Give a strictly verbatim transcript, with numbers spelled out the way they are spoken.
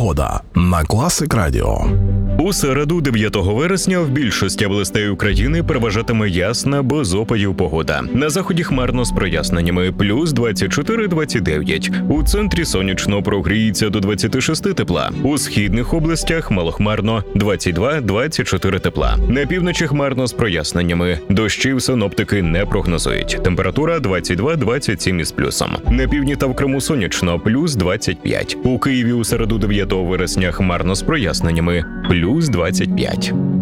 Погода на Класик Радіо. У середу, дев'ятого вересня, в більшості областей України переважатиме ясна, без опадів погода. На заході хмарно з проясненнями – плюс двадцять чотири - двадцять дев'ять. У центрі сонячно, прогріється до двадцяти шести тепла. У східних областях малохмарно – двадцять два - двадцять чотири тепла. На півночі хмарно з проясненнями. Дощів синоптики не прогнозують. Температура двадцять два - двадцять сім із плюсом. На півдні та в Криму сонячно – плюс двадцять п'ять. У Києві у середу, дев'ятого вересня, хмарно з проясненнями – плюс двадцять п'ять.